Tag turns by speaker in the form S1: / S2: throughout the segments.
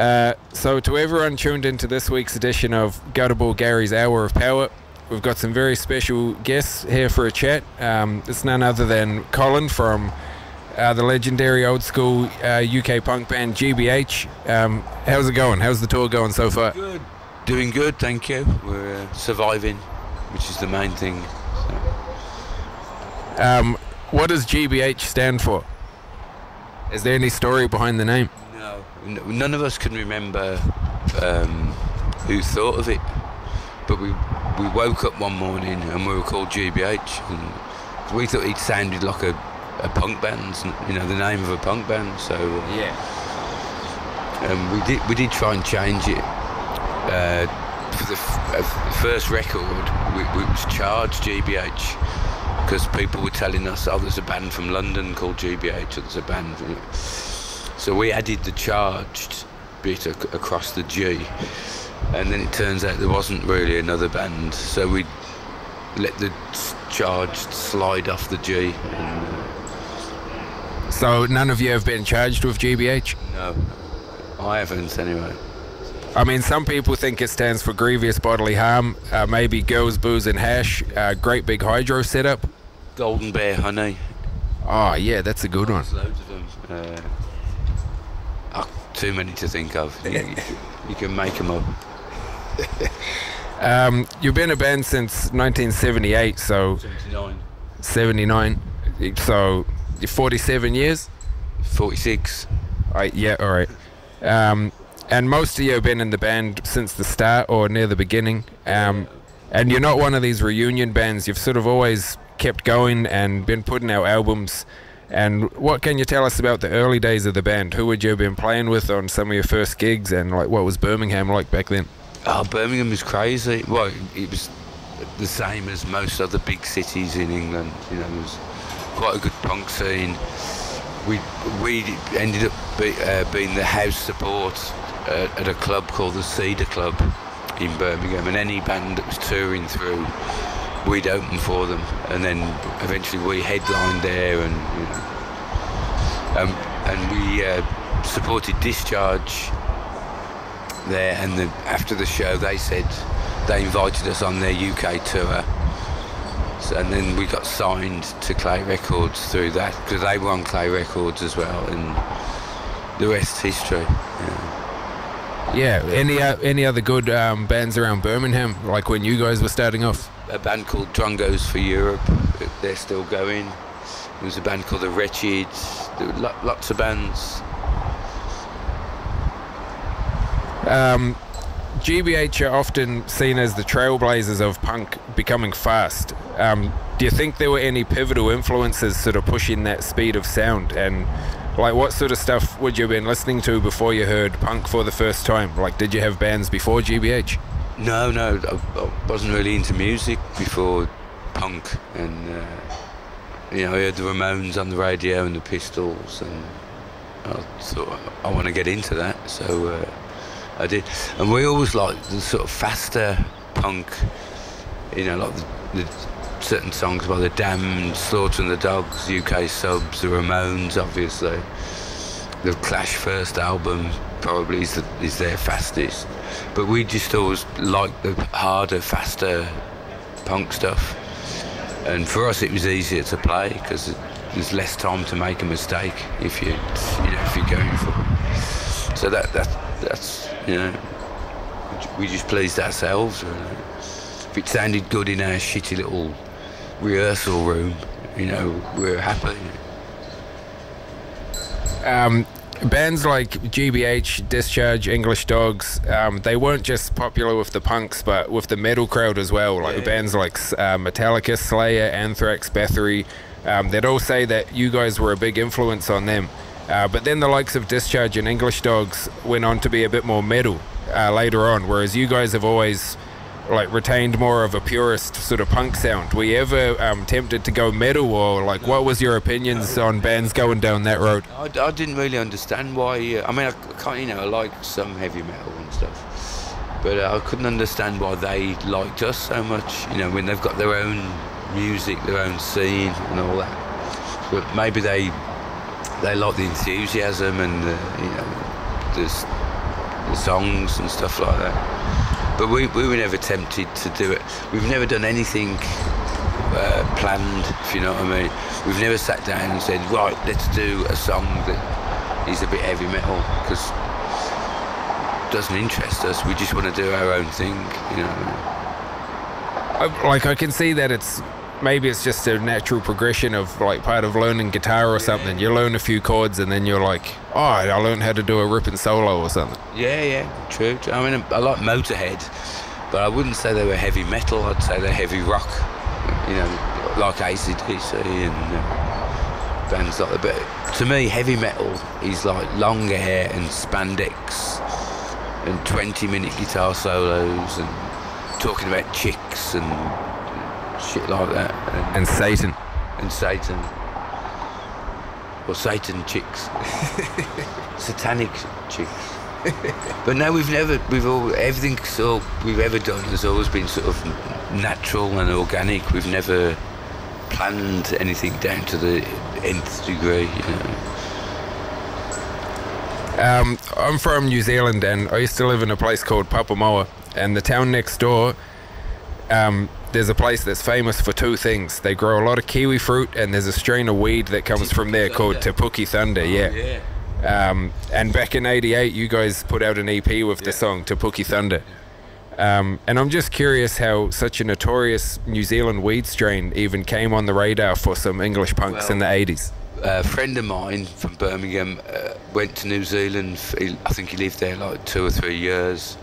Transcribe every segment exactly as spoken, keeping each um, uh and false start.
S1: Uh, so to everyone tuned into this week's edition of Gutterball Gary's Hour of Power, we've got some very special guests here for a chat. Um, it's none other than Colin from uh, the legendary old school uh, U K punk band G B H. Um, how's it going? How's the tour going so far?
S2: Good. Doing good, thank you. We're uh, surviving, which is the main thing. So.
S1: Um, what does G B H stand for? Is there any story behind the name?
S2: No, n- none of us can remember um, who thought of it, but we we woke up one morning and we were called G B H, and we thought it sounded like a, a punk band, you know, the name of a punk band. So uh,
S1: yeah,
S2: um, we did we did try and change it. Uh, for the, f- uh, the first record, we, we was charged G B H. Because people were telling us, oh, there's a band from London called G B H, or there's a band. So we added the charged bit ac- across the G, and then it turns out there wasn't really another band, so we let the charged slide off the G. And, uh,
S1: so none of you have been charged with G B H?
S2: No, I haven't anyway.
S1: I mean, some people think it stands for grievous bodily harm, uh, maybe girls, booze and hash, uh, great big hydro setup.
S2: Golden Bear Honey.
S1: Oh yeah, that's a good one.
S2: There's loads of them. Uh, oh, too many to think of. You, you, you can make them up.
S1: um, you've been a band since nineteen seventy-eight, so...
S2: seventy-nine.
S1: seventy-nine, so forty-seven years?
S2: forty-six.
S1: Uh, yeah, alright. Um, and most of you have been in the band since the start or near the beginning. Um, and you're not one of these reunion bands. You've sort of always kept going and been putting out albums. And what can you tell us about the early days of the band? Who would you have been playing with on some of your first gigs, and like what was Birmingham like back then?
S2: Oh, Birmingham was crazy. Well, it was the same as most other big cities in England. You know, there was quite a good punk scene. We we ended up be, uh, being the house support uh, at a club called the Cedar Club in Birmingham, and any band that was touring through, we'd open for them, and then eventually we headlined there, and you know, um, and we uh, supported Discharge there. And the, after the show, they said they invited us on their U K tour. So, and then we got signed to Clay Records through that, because they were on Clay Records as well, and the rest history. Yeah.
S1: Yeah, any uh, any other good um, bands around Birmingham, like when you guys were starting off?
S2: A band called Drongos for Europe, they're still going. There was a band called The Wretched. There were lo- lots of bands.
S1: Um, G B H are often seen as the trailblazers of punk becoming fast. Um, do you think there were any pivotal influences sort of pushing that speed of sound? And like, what sort of stuff would you have been listening to before you heard punk for the first time? Like, did you have bands before G B H?
S2: No, no, I, I wasn't really into music before punk, and uh, you know, I heard the Ramones on the radio and the Pistols, and I thought I want to get into that, so uh, I did. And we always liked the sort of faster punk, you know, like the, the certain songs by The Damned, Slaughter and the Dogs, U K Subs, the Ramones, obviously. The Clash first album probably is, the, is their fastest, but we just always liked the harder, faster punk stuff. And for us, it was easier to play because there's less time to make a mistake if you, you know, if you're going for it. So that that that's you know, we just pleased ourselves. Really. If it sounded good in our shitty little rehearsal room, you know, we're happy.
S1: Um, bands like G B H, Discharge, English Dogs, um, they weren't just popular with the punks, but with the metal crowd as well. Like yeah. bands like uh, Metallica, Slayer, Anthrax, Bathory, um, they'd all say that you guys were a big influence on them. Uh, but then the likes of Discharge and English Dogs went on to be a bit more metal uh, later on, whereas you guys have always like retained more of a purist sort of punk sound. Were you ever um, tempted to go metal, or like what was your opinions on bands going down that road?
S2: I, I didn't really understand why. Uh, I mean, I can't, you know, I like some heavy metal and stuff, but uh, I couldn't understand why they liked us so much. You know, when they've got their own music, their own scene, and all that. But maybe they they like the enthusiasm and the, you know, this the songs and stuff like that. But we, we were never tempted to do it. We've never done anything uh, planned, if you know what I mean. We've never sat down and said, right, let's do a song that is a bit heavy metal, because it doesn't interest us. We just want to do our own thing, you know.
S1: I, like, I can see that it's maybe it's just a natural progression of like part of learning guitar or something. You learn a few chords and then you're like, oh, I learned how to do a ripping solo or something.
S2: Yeah, yeah, true. true. I mean, I like Motorhead, but I wouldn't say they were heavy metal. I'd say they're heavy rock, you know, like A C D C and uh, bands like that. But to me, heavy metal is like long hair and spandex and twenty minute guitar solos and talking about chicks and shit like that.
S1: And, and Satan.
S2: And Satan. Or Satan chicks. Satanic chicks. But no, we've never, we've all, everything so we've ever done has always been sort of natural and organic. We've never planned anything down to the nth degree, you know.
S1: Um, I'm from New Zealand and I used to live in a place called Papamoa, and the town next door, um, there's a place that's famous for two things. They grow a lot of kiwi fruit, and there's a strain of weed that comes Te from there Thunder. called Te Puke Thunder. Oh, yeah. yeah. Um, and back in eighty-eight, you guys put out an E P with yeah. the song Te Puke Thunder. Um, and I'm just curious how such a notorious New Zealand weed strain even came on the radar for some English punks well, in the eighties.
S2: A friend of mine from Birmingham uh, went to New Zealand. He, I think he lived there like two or three years.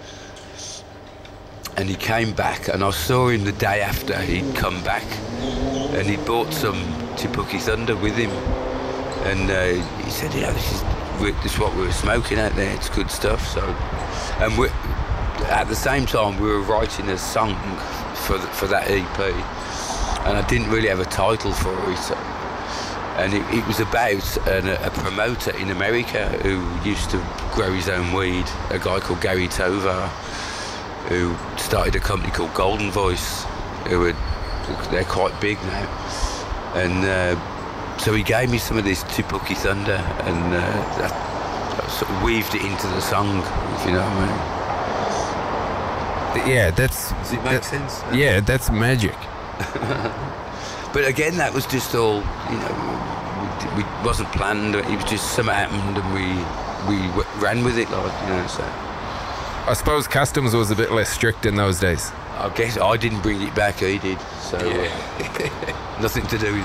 S2: And he came back, and I saw him the day after he'd come back, and he bought some Te Puke Thunder with him, and uh, he said, "Yeah, this is this is what we were smoking out there. It's good stuff." So, and we, at the same time, we were writing a song for the, for that E P, and I didn't really have a title for it, and it, it was about an, a promoter in America who used to grow his own weed, a guy called Gary Tovar, who started a company called Golden Voice, who are, they're quite big now. And uh, so he gave me some of this Te Puke Thunder, and uh, that, that sort of weaved it into the song, if you know what
S1: I mean. Yeah, that's...
S2: Does it make sense?
S1: Yeah, that's magic.
S2: But again, that was just all, you know, we, we wasn't planned, it was just something happened and we, we w ran with it, like, you know, so...
S1: I suppose customs was a bit less strict in those days.
S2: I guess I didn't bring it back, he did, so yeah. uh, nothing to do with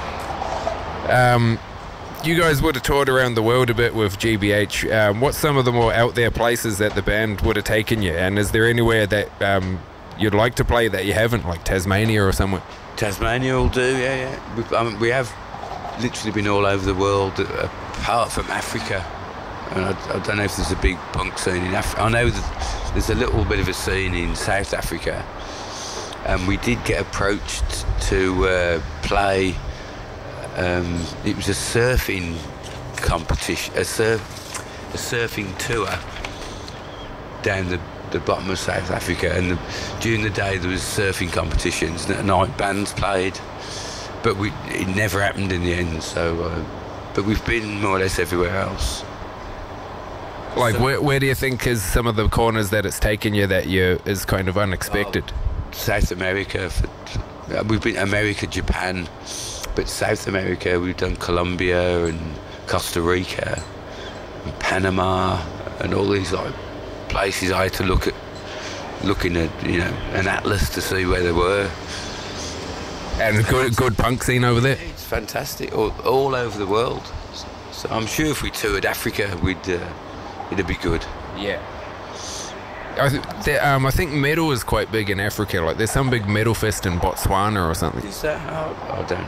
S2: me.
S1: Um, you guys would have toured around the world a bit with G B H. Um, what's some of the more out there places that the band would have taken you? And is there anywhere that um, you'd like to play that you haven't, like Tasmania or somewhere?
S2: Tasmania will do, yeah, yeah. We, I mean, we have literally been all over the world, apart from Africa. And I, I don't know if there's a big punk scene in Africa. I know that there's a little bit of a scene in South Africa, and we did get approached to uh, play. Um, it was a surfing competition, a surf, a surfing tour down the, the bottom of South Africa. And the, during the day there was surfing competitions, and at night bands played, but we it never happened in the end. So, uh, but we've been more or less everywhere else.
S1: Like, so, where, where do you think is some of the corners that it's taken you that you is kind of unexpected?
S2: Uh, South America, for, uh, we've been America, Japan, but South America, we've done Colombia and Costa Rica, and Panama, and all these like places. I had to look at, looking at you know an atlas to see where they were.
S1: And good, good punk scene over there.
S2: It's fantastic, all, all over the world. So I'm sure if we toured Africa, we'd. Uh, It'd be good.
S1: Yeah. I, th the, um, I think metal is quite big in Africa. Like, there's some big metal fest in Botswana or something.
S2: Is that? Oh, I don't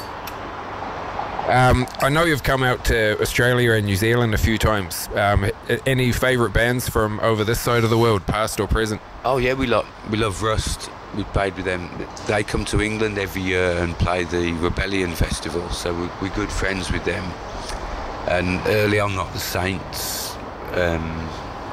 S2: know.
S1: Um, I know you've come out to Australia and New Zealand a few times. Um, any favourite bands from over this side of the world, past or present?
S2: Oh yeah, we love we love Rust. We played with them. They come to England every year and play the Rebellion Festival, so we, we're good friends with them. And early on, like the Saints. Um,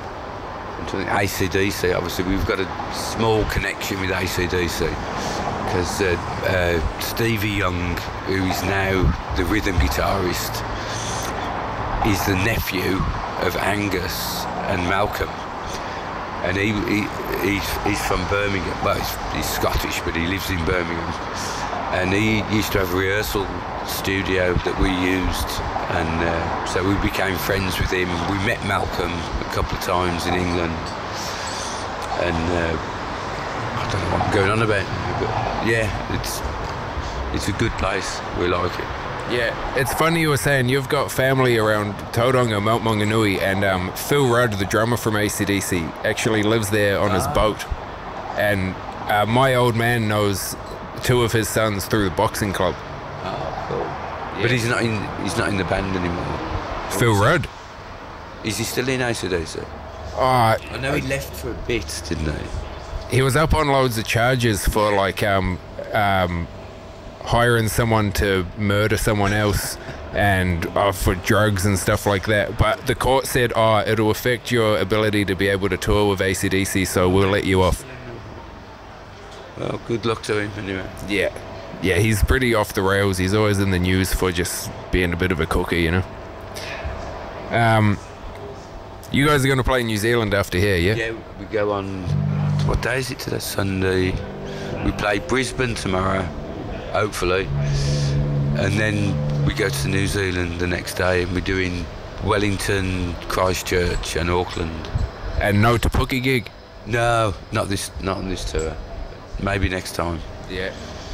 S2: A C D C, obviously we've got a small connection with A C D C because uh, uh, Stevie Young, who is now the rhythm guitarist, is the nephew of Angus, and Malcolm. And he, he he's, he's from Birmingham. Well, he's, he's Scottish, but he lives in Birmingham. And he used to have a rehearsal studio that we used, and uh, so we became friends with him. We met Malcolm a couple of times in England, and uh, I don't know what I'm going on about, but yeah, it's it's a good place. We like it.
S1: Yeah, it's funny you were saying you've got family around Tauranga, Mount Maunganui, and um, Phil Rudd, the drummer from A C D C, actually lives there on his boat. And uh, my old man knows two of his sons through the boxing club.
S2: Oh, cool. Yeah. But he's not in he's not in the band anymore.
S1: Phil Rudd?
S2: Is he still in A C D C?
S1: Oh,
S2: I know he left for a bit, didn't he?
S1: He was up on loads of charges for like um, um, hiring someone to murder someone else and uh, for drugs and stuff like that. But the court said, oh, it'll affect your ability to be able to tour with A C D C, so we'll let you off.
S2: Well, good luck to him anyway.
S1: Yeah. Yeah, he's pretty off the rails. He's always in the news for just being a bit of a cookie, you know. Um, you guys are going to play New Zealand after here, yeah?
S2: Yeah, we go on, what day is it today? Sunday. We play Brisbane tomorrow, hopefully. And then we go to New Zealand the next day, and we're doing Wellington, Christchurch and Auckland.
S1: And no Te Puke gig?
S2: No, not this, not on this tour. Maybe next time.
S1: Yeah.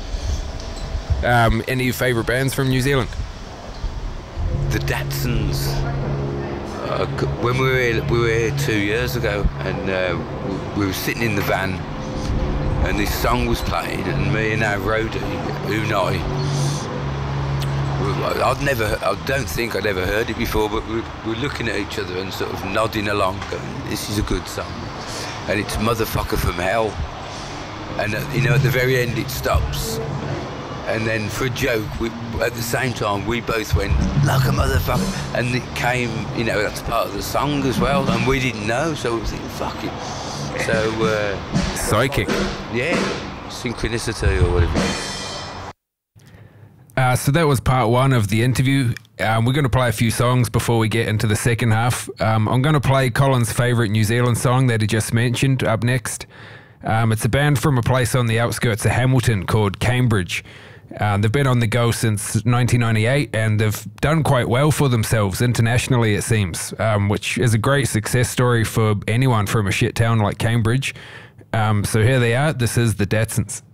S1: Um, any favourite bands from New Zealand?
S2: The Datsuns. Uh, when we were here, we were here two years ago, and uh, we, we were sitting in the van, and this song was playing, and me and our roadie, Unai, we, I'd never, I don't think I'd ever heard it before, but we, we were looking at each other and sort of nodding along, going, "This is a good song," and it's Motherfucker from Hell. And uh, you know, at the very end it stops, and then for a joke, we, at the same time we both went, "Like a motherfucker," and it came, you know, that's part of the song as well, and we didn't know, so we were thinking, "Fuck it." So uh,
S1: psychic.
S2: Yeah, synchronicity or whatever.
S1: Uh, so that was part one of the interview. Um, we're going to play a few songs before we get into the second half. Um, I'm going to play Colin's favourite New Zealand song that he just mentioned up next. Um, it's a band from a place on the outskirts of Hamilton called Cambridge. Uh, they've been on the go since nineteen ninety-eight, and they've done quite well for themselves internationally, it seems, um, which is a great success story for anyone from a shit town like Cambridge. Um, so here they are. This is the Datsuns.